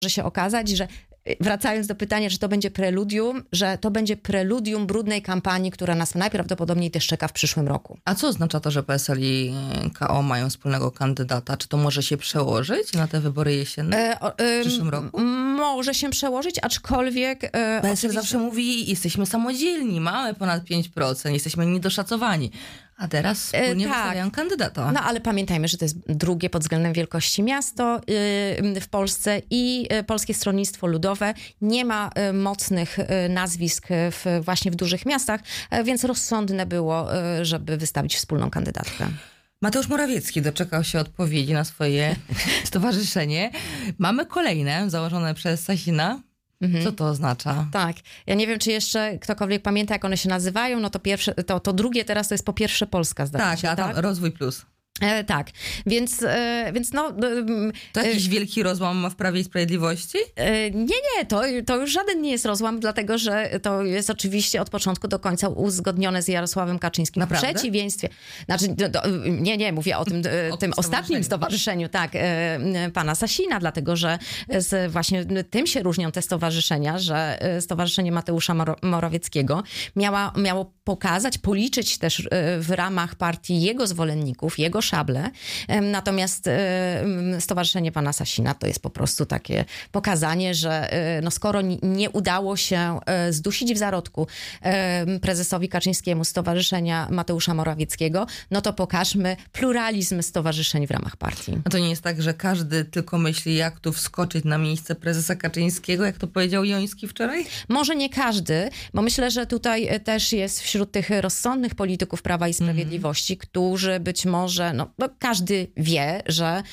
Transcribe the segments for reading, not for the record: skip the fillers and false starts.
może się okazać, że wracając do pytania, że to będzie preludium, że to będzie preludium brudnej kampanii, która nas najprawdopodobniej też czeka w przyszłym roku. A co oznacza to, że PSL i KO mają wspólnego kandydata? Czy to może się przełożyć na te wybory jesienne w przyszłym roku? Może się przełożyć, aczkolwiek... PSL zawsze mówi, jesteśmy samodzielni, mamy ponad 5%, jesteśmy niedoszacowani. A teraz wspólnie wystawiają kandydata. No ale pamiętajmy, że to jest drugie pod względem wielkości miasto w Polsce i Polskie Stronnictwo Ludowe nie ma mocnych nazwisk właśnie w dużych miastach, więc rozsądne było, żeby wystawić wspólną kandydatkę. Mateusz Morawiecki doczekał się odpowiedzi na swoje stowarzyszenie. Mamy kolejne, założone przez Sasina. Co to oznacza? Tak. Ja nie wiem, czy jeszcze ktokolwiek pamięta, jak one się nazywają. No to pierwsze, to drugie teraz to jest po pierwsze Polska, zdaje się. Tak, a tam Rozwój Plus. Tak, więc no... To jakiś wielki rozłam ma w Prawie i Sprawiedliwości? Nie, to już żaden nie jest rozłam, dlatego że to jest oczywiście od początku do końca uzgodnione z Jarosławem Kaczyńskim. Naprawdę? W przeciwieństwie... Znaczy, nie, mówię o tym ostatnim stowarzyszeniu, tak, pana Sasina, dlatego że właśnie tym się różnią te stowarzyszenia, że Stowarzyszenie Mateusza Morawieckiego miało pokazać, policzyć też w ramach partii jego zwolenników, jego szable. Natomiast Stowarzyszenie pana Sasina to jest po prostu takie pokazanie, że no skoro nie udało się zdusić w zarodku prezesowi Kaczyńskiemu Stowarzyszenia Mateusza Morawieckiego, no to pokażmy pluralizm stowarzyszeń w ramach partii. A to nie jest tak, że każdy tylko myśli, jak tu wskoczyć na miejsce prezesa Kaczyńskiego, jak to powiedział Joński wczoraj? Może nie każdy, bo myślę, że tutaj też jest wśród tych rozsądnych polityków Prawa i Sprawiedliwości, którzy być może, no każdy wie, że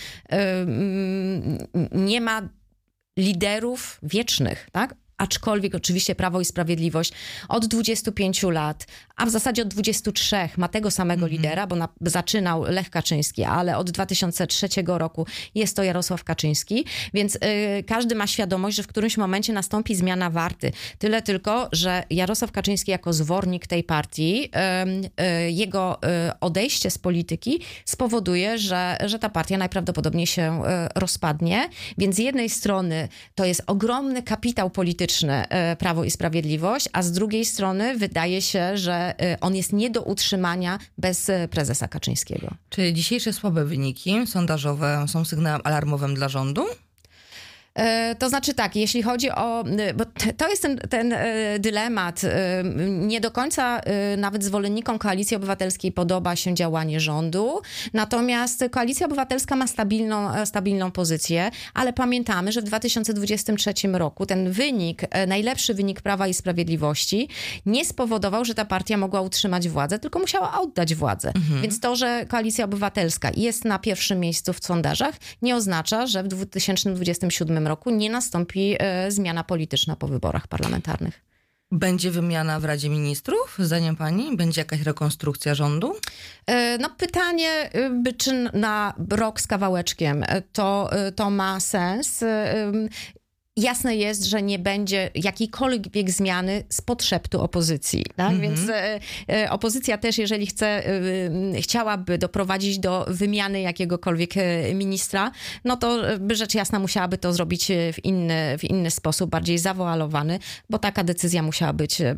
nie ma liderów wiecznych, tak? Aczkolwiek oczywiście Prawo i Sprawiedliwość od 25 lat, a w zasadzie od 23 ma tego samego lidera, bo zaczynał Lech Kaczyński, ale od 2003 roku jest to Jarosław Kaczyński, więc każdy ma świadomość, że w którymś momencie nastąpi zmiana warty. Tyle tylko, że Jarosław Kaczyński jako zwornik tej partii, jego odejście z polityki spowoduje, że ta partia najprawdopodobniej się rozpadnie, więc z jednej strony to jest ogromny kapitał polityczny, Prawo i Sprawiedliwość, a z drugiej strony wydaje się, że on jest nie do utrzymania bez prezesa Kaczyńskiego. Czy dzisiejsze słabe wyniki sondażowe są sygnałem alarmowym dla rządu? To znaczy tak, jeśli chodzi o... Bo to jest ten dylemat. Nie do końca nawet zwolennikom Koalicji Obywatelskiej podoba się działanie rządu, natomiast Koalicja Obywatelska ma stabilną pozycję, ale pamiętamy, że w 2023 roku ten wynik, najlepszy wynik Prawa i Sprawiedliwości nie spowodował, że ta partia mogła utrzymać władzę, tylko musiała oddać władzę. Więc to, że Koalicja Obywatelska jest na pierwszym miejscu w sondażach, nie oznacza, że w 2027 roku nie nastąpi zmiana polityczna po wyborach parlamentarnych. Będzie wymiana w Radzie Ministrów, zdaniem pani? Będzie jakaś rekonstrukcja rządu? No pytanie, czy na rok z kawałeczkiem to ma sens. Jasne jest, że nie będzie jakiejkolwiek zmiany spod szeptu opozycji. Tak? Więc opozycja też, jeżeli chciałaby doprowadzić do wymiany jakiegokolwiek ministra, no to rzecz jasna musiałaby to zrobić w inny sposób, bardziej zawoalowany, bo taka decyzja musiała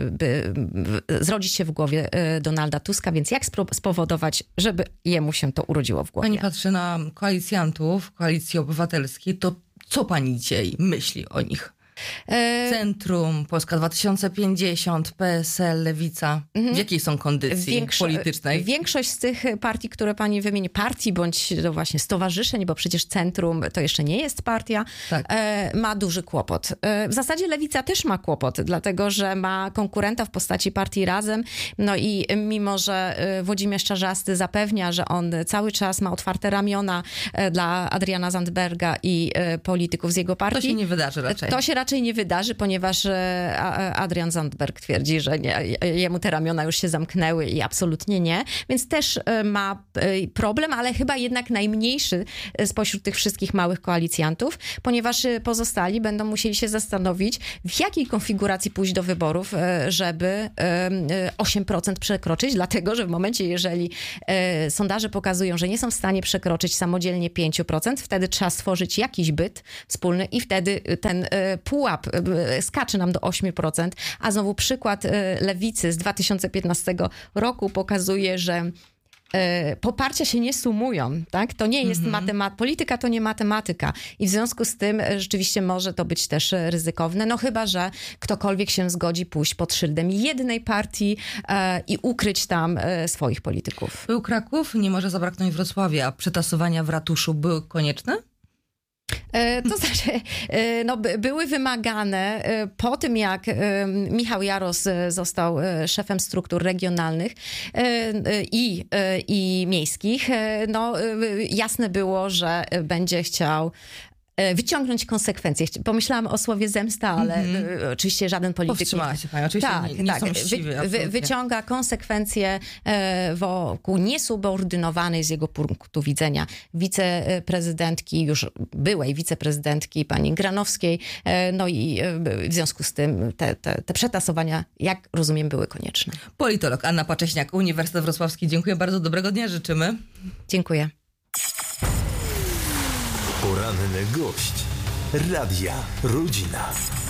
zrodzić się w głowie Donalda Tuska, więc jak spowodować, żeby jemu się to urodziło w głowie? Pani patrzy na koalicjantów Koalicji Obywatelskiej, to co pani dzisiaj myśli o nich? Centrum, Polska 2050, PSL, Lewica. W jakiej są kondycji politycznej? Większość z tych partii, które pani wymieni, partii bądź właśnie stowarzyszeń, bo przecież Centrum to jeszcze nie jest partia, tak, ma duży kłopot. W zasadzie Lewica też ma kłopot, dlatego że ma konkurenta w postaci partii Razem. No i mimo, że Włodzimierz Czarzasty zapewnia, że on cały czas ma otwarte ramiona dla Adriana Zandberga i polityków z jego partii. To się nie wydarzy raczej. To się raczej raczej nie wydarzy, ponieważ Adrian Zandberg twierdzi, że nie, jemu te ramiona już się zamknęły i absolutnie nie, więc też ma problem, ale chyba jednak najmniejszy spośród tych wszystkich małych koalicjantów, ponieważ pozostali będą musieli się zastanowić, w jakiej konfiguracji pójść do wyborów, żeby 8% przekroczyć, dlatego, że w momencie, jeżeli sondaże pokazują, że nie są w stanie przekroczyć samodzielnie 5%, wtedy trzeba stworzyć jakiś byt wspólny i wtedy ten pułap skacze nam do 8%, a znowu przykład Lewicy z 2015 roku pokazuje, że poparcia się nie sumują, tak? To nie jest polityka to nie matematyka i w związku z tym rzeczywiście może to być też ryzykowne, no chyba, że ktokolwiek się zgodzi pójść pod szyldem jednej partii i ukryć tam swoich polityków. Był Kraków, nie może zabraknąć Wrocławia. Przetasowania w ratuszu były konieczne? To znaczy, no, były wymagane po tym, jak Michał Jaros został szefem struktur regionalnych i miejskich, no, jasne było, że będzie chciał wyciągnąć konsekwencje. Pomyślałam o słowie zemsta, ale oczywiście żaden polityk... Powstrzymała się pani, oczywiście nie są mściwi. Wyciąga konsekwencje wokół niesubordynowanej z jego punktu widzenia wiceprezydentki, już byłej wiceprezydentki pani Granowskiej, no i w związku z tym te przetasowania, jak rozumiem, były konieczne. Politolog Anna Pacześniak, Uniwersytet Wrocławski. Dziękuję bardzo, dobrego dnia życzymy. Dziękuję. Poranny gość Radia Rodzina.